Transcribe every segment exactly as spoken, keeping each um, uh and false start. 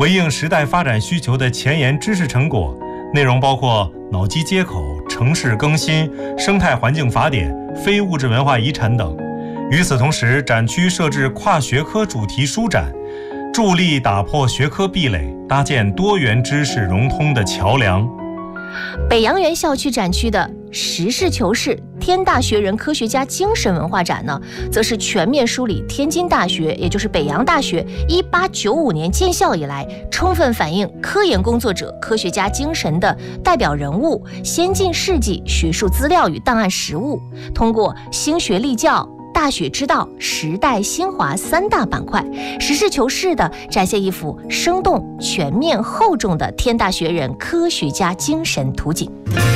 回应时代发展需求的前沿知识成果，内容包括脑机接口、城市更新、生态环境法典、非物质文化遗产等。与此同时，展区设置跨学科主题书展，助力打破学科壁垒，搭建多元知识融通的桥梁。 北洋园校区展区的实事求是天大学人科学家精神文化展呢，则是全面梳理天津大学，也就是北洋大学一八九五年建校以来，充分反映科研工作者科学家精神的代表人物、先进事迹、学术资料与档案实物，通过兴学立教、大学之道、时代新华三大板块，实事求是地展现一幅生动、全面、厚重的天大学人科学家精神图景。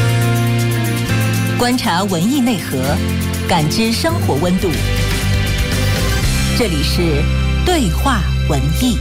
观察文艺内核，感知生活温度。这里是对话文艺。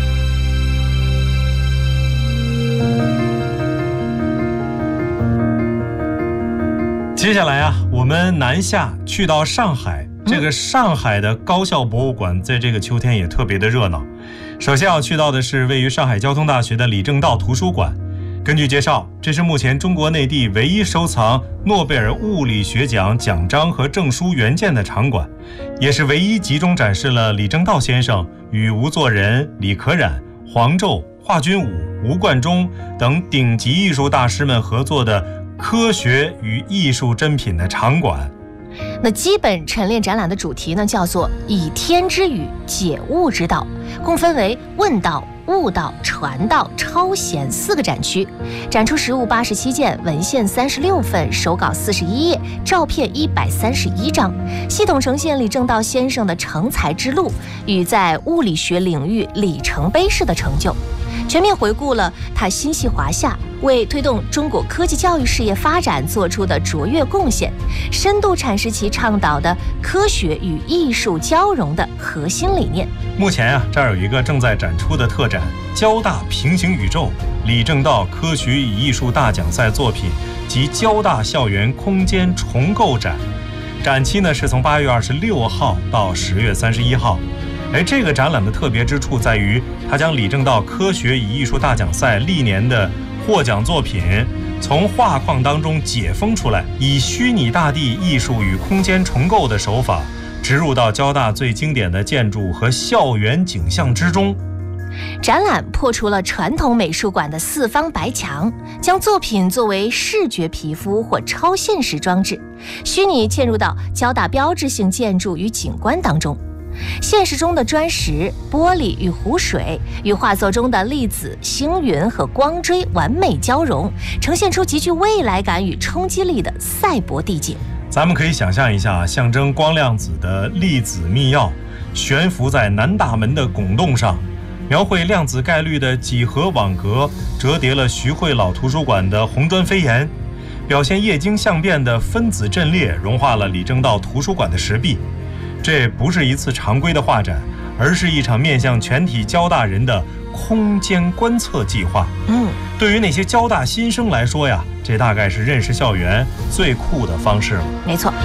接下来啊，我们南下去到上海。这个上海的高校博物馆在这个秋天也特别的热闹。首先要去到的是位于上海交通大学的李政道图书馆。根据介绍，这是目前中国内地唯一收藏诺贝尔物理学奖奖章和证书原件的场馆，也是唯一集中展示了李政道先生与吴作人、李可染、黄胄、华君武、吴冠中等顶级艺术大师们合作的科学与艺术珍品的场馆。 那基本陈列展览的主题呢，叫做以天之语解物之道，共分为问道、悟道、传道、超显四个展区，展出实物八十七件，文献三十六份，手稿四十一页，照片一百三十一张，系统呈现李政道先生的成才之路与在物理学领域里程碑式的成就，全面回顾了他心系华夏，为推动中国科技教育事业发展做出的卓越贡献，深度阐释其倡导的科学与艺术交融的核心理念。 目前啊，这儿有一个正在展出的特展，交大平行宇宙李政道科学与艺术大奖赛作品及交大校园空间重构展，展期呢是从八月二十六号到十月三十一号。而这个展览的特别之处在于，它将李政道科学与艺术大奖赛历年的获奖作品从画框当中解封出来，以虚拟大地艺术与空间重构的手法植入到交大最经典的建筑和校园景象之中。 展览破除了传统美术馆的四方白墙，将作品作为视觉皮肤或超现实装置，虚拟嵌入到交大标志性建筑与景观当中。现实中的砖石、玻璃与湖水与画作中的粒子、星云和光锥完美交融，呈现出极具未来感与冲击力的赛博地景。 咱们可以想象一下，象征光量子的粒子密钥悬浮在南大门的拱洞上，描绘量子概率的几何网格折叠了徐汇老图书馆的红砖飞檐，表现液晶相变的分子阵列融化了李政道图书馆的石壁。这不是一次常规的画展，而是一场面向全体交大人的空间观测计划。 嗯， 对于那些交大新生来说呀，这大概是认识校园最酷的方式了。 没错。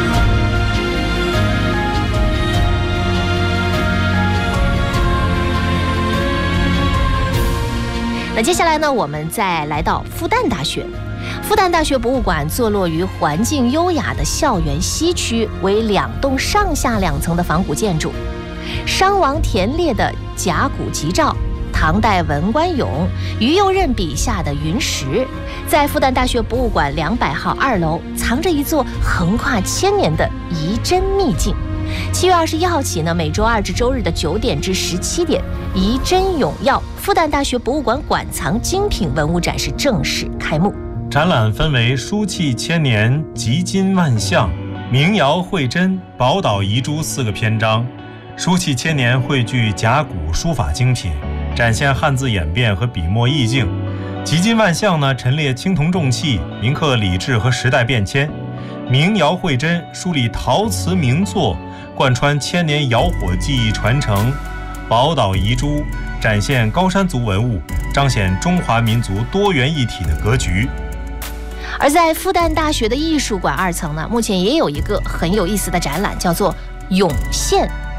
那接下来呢，我们再来到复旦大学。复旦大学博物馆坐落于环境优雅的校园西区，为两栋上下两层的仿古建筑。商王田猎的甲骨吉兆，唐代文官俑、于右任笔下的云石，在复旦大学博物馆两百号二楼藏着一座横跨千年的遗珍秘境。七月二十一号起呢，每周二至周日的九点至十七点，遗珍永耀复旦大学博物馆馆藏精品文物展示正式开幕。 展览分为书契千年、集金万象、民谣绘珍、宝岛遗珠四个篇章。书契千年汇聚甲骨书法精品，展现汉字演变和笔墨意境。集金万象呢，陈列青铜重器，铭刻礼制和时代变迁。民谣绘珍梳理陶瓷名作，贯穿千年窑火技艺传承。宝岛遗珠展现高山族文物，彰显中华民族多元一体的格局。 而在复旦大学的艺术馆二层呢，目前也有一个很有意思的展览，叫做涌现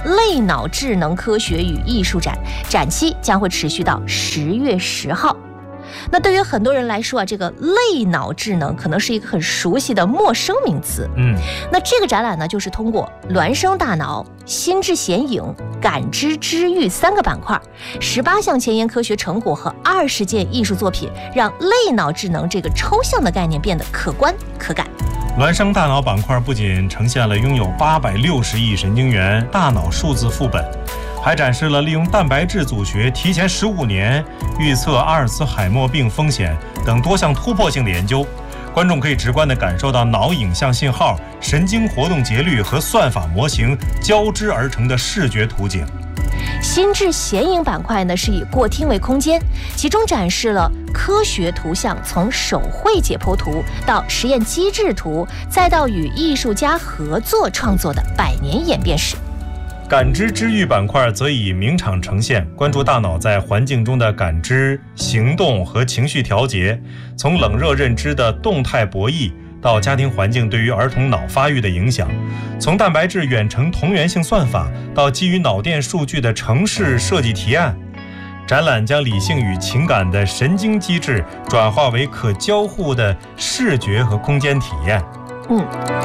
类脑智能科学与艺术展，展期将会持续到十月十号。那对于很多人来说啊，这个类脑智能可能是一个很熟悉的陌生名词。 嗯， 那这个展览呢，就是通过孪生大脑、心智显影、感知知育三个板块，十八项前沿科学成果和二十件艺术作品，让类脑智能这个抽象的概念变得可观可感。 孪生大脑板块不仅呈现了拥有八百六十亿神经元大脑数字副本，还展示了利用蛋白质组学提前十五年预测阿尔茨海默病风险等多项突破性的研究。观众可以直观地感受到脑影像信号、神经活动节律和算法模型交织而成的视觉图景。 心智显影板块呢，是以过听为空间，其中展示了科学图像从手绘解剖图到实验机制图，再到与艺术家合作创作的百年演变史。 感知知育板块则以名场呈现，关注大脑在环境中的感知、行动和情绪调节，从冷热认知的动态博弈到家庭环境对于儿童脑发育的影响，从蛋白质远程同源性算法到基于脑电数据的城市设计提案。展览将理性与情感的神经机制转化为可交互的视觉和空间体验。 嗯。